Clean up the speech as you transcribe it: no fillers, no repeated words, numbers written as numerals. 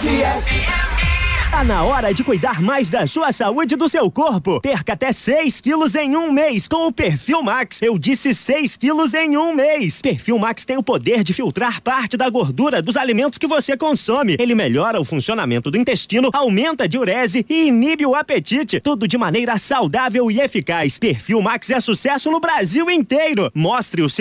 Tá na hora de cuidar mais da sua saúde e do seu corpo. Perca até 6 quilos em um mês com o Perfil Max. Eu disse 6 quilos em um mês. Perfil Max tem o poder de filtrar parte da gordura dos alimentos que você consome. Ele melhora o funcionamento do intestino, aumenta a diurese e inibe o apetite. Tudo de maneira saudável e eficaz. Perfil Max é sucesso no Brasil inteiro. Mostre o seu